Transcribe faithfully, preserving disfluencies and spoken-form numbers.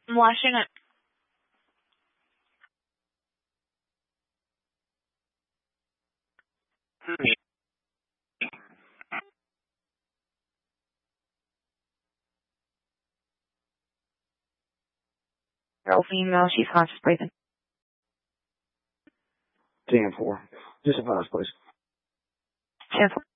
I'm washing it. Girl, female, she's conscious breathing. ten four. Just advise, please. ten four.